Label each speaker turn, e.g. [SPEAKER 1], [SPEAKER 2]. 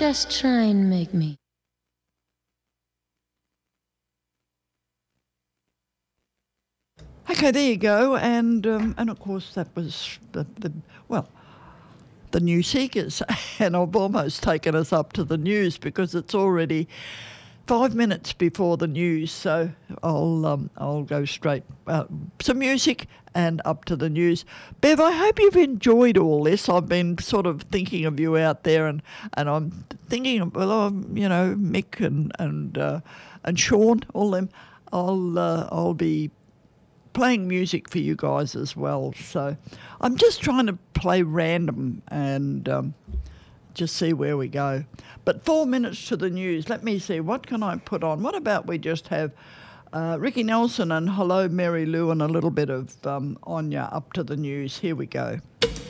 [SPEAKER 1] just try and make me.
[SPEAKER 2] Okay, there you go, and of course that was the New Seekers, and I've almost taken us up to the news because it's already 5 minutes before the news, so I'll go straight some music and up to the news. Bev, I hope you've enjoyed all this. I've been sort of thinking of you out there, and I'm thinking of Mick and Sean, all them. I'll be playing music for you guys as well. So I'm just trying to play random and just see where we go. But 4 minutes to the news. Let me see, what can I put on? What about we just have Ricky Nelson and Hello Mary Lou and a little bit of Anya up to the news. Here we go.